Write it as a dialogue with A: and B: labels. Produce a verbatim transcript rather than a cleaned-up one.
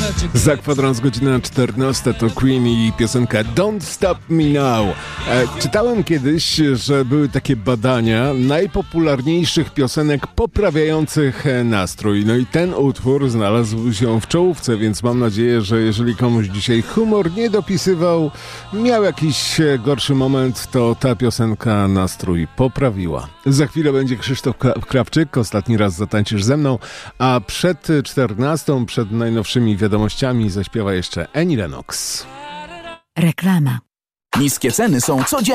A: Za kwadrans godzina czternasta to Queen i piosenka Don't Stop Me Now. E, czytałem kiedyś, że były takie badania najpopularniejszych piosenek poprawiających nastrój. No i ten utwór znalazł się w czołówce, więc mam nadzieję, że jeżeli komuś dzisiaj humor nie dopisywał, miał jakiś gorszy moment, to ta piosenka nastrój poprawiła. Za chwilę będzie Krzysztof Krawczyk, ostatni raz zatańczysz ze mną, a przed czternastą, przed najnowszymi wiadomościami zaśpiewa jeszcze Annie Lennox.
B: Reklama.
C: Niskie ceny są codziennie.